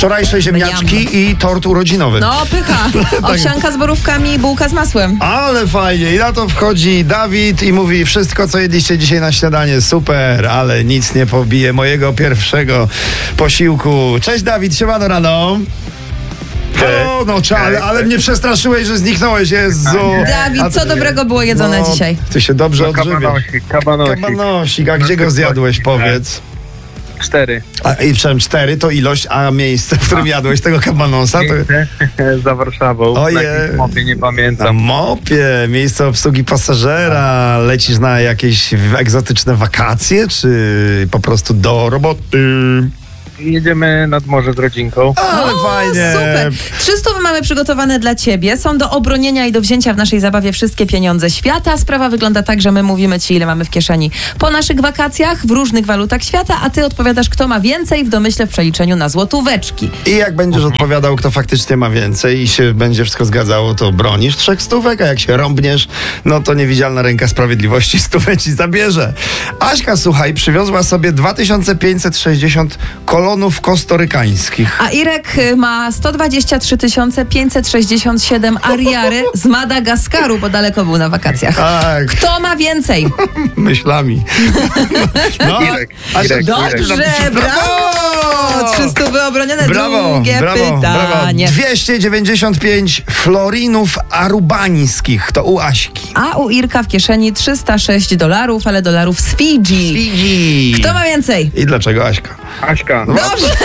Wczorajsze ziemniaczki i tort urodzinowy. No, pycha. Owsianka z borówkami i bułka z masłem. Ale fajnie. I na to wchodzi Dawid i mówi: wszystko, co jedliście dzisiaj na śniadanie, super, ale nic nie pobije mojego pierwszego posiłku. Cześć Dawid, siemano rano. O, no ale mnie przestraszyłeś, że zniknąłeś, Jezu. Dawid, co dobrego było jedzone dzisiaj? Ty się dobrze odżywiasz. Kabanosik. A gdzie go zjadłeś, powiedz? 4. I wszem 4 to ilość, a miejsce, w którym jadłeś tego kabanosa? To... Za Warszawą. Ojej. Na jakimś mopie, nie Na pamiętam. mopie, miejsce obsługi pasażera. Lecisz na jakieś egzotyczne wakacje, czy po prostu do roboty? Jedziemy nad morze z rodzinką. Ale fajnie. Super. 300 mamy przygotowane dla ciebie. Są do obronienia i do wzięcia w naszej zabawie wszystkie pieniądze świata. Sprawa wygląda tak, że my mówimy ci, ile mamy w kieszeni po naszych wakacjach w różnych walutach świata, a ty odpowiadasz, kto ma więcej w domyśle w przeliczeniu na złotóweczki. I jak będziesz odpowiadał, kto faktycznie ma więcej i się będzie wszystko zgadzało, to bronisz 300, a jak się rąbniesz, no to niewidzialna ręka sprawiedliwości 100 ci zabierze. Aśka, słuchaj, przywiozła sobie 2560 kolonów kostorykańskich. A Irek ma 123 567 ariary z Madagaskaru, bo daleko był na wakacjach. Tak, Kto ma więcej? myślami. No, Asia, Dobrze, brawo! 300 wyobronione, drugie pytanie. 295 florinów arubańskich, to u Aśki. A u Irka w kieszeni $306, ale dolarów z Fidżi. Fidżi. Kto ma więcej? I dlaczego Aśka? Aśka. Dobrze.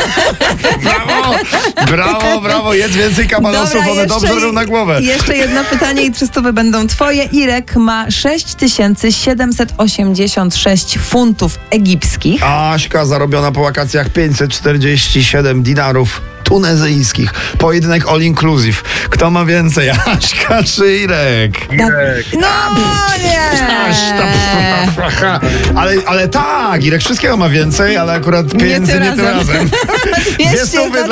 Brawo, jedz więcej kabanosów, one dobrze robią na głowę. Jeszcze jedno pytanie i 300 będą twoje. Irek ma 6786 funtów egipskich. Aśka zarobiona po wakacjach 547 dinarów tunezyjskich. Pojedynek all inclusive. Kto ma więcej, Aśka czy Irek? Irek. No nie! Ale tak, Irek wszystkiego ma więcej, ale akurat pieniędzy nie tym razem. 200 200